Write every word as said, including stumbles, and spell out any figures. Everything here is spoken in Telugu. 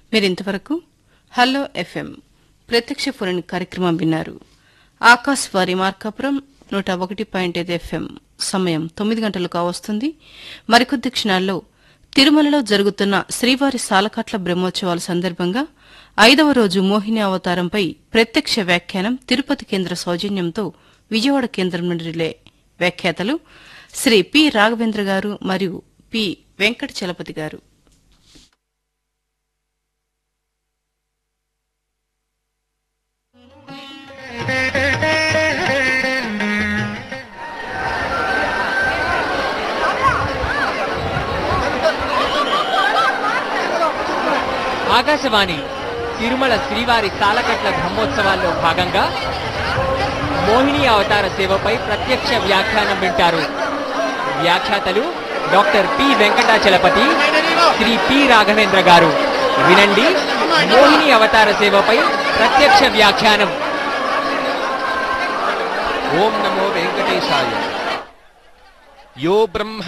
మీరింతవరకు హలో ఎఫ్ఎం ప్రత్యక్ష ఫోన్ కార్యక్రమం విన్నారు. ఆకాశవాణి మార్కాపురం నూట ఒకటి పాయింట్ ఐదు ఎఫ్ఎం. సమయం తొమ్మిది గంటలు కావస్తుంది. మరికొద్ది క్షణాల్లో తిరుమలలో జరుగుతున్న శ్రీవారి సాలకట్ల బ్రహ్మోత్సవాల సందర్భంగా ఐదవ రోజు మోహిని అవతారంపై ప్రత్యక్ష వ్యాఖ్యానం తిరుపతి కేంద్ర సౌజన్యంతో విజయవాడ కేంద్రం నుండి రిలే. వ్యాఖ్యాతలు శ్రీ పి రాఘవేంద్ర గారు మరియు పి వెంకట చలపతి గారు. ఆకాశవాణి తిరుమల శ్రీవారి సాలకట్ల బ్రహ్మోత్సవాల్లో భాగంగా మోహిని అవతార సేవపై ప్రత్యక్ష వ్యాఖ్యానం వింటారు. వ్యాఖ్యాతలు doctor P Venkatachalapathi, Shri P Raghavendra గారు. వినండి మోహిని అవతార సేవపై ప్రత్యక్ష వ్యాఖ్యానం. ఓం నమో వెంకటేశాయ. యో బ్రహ్మ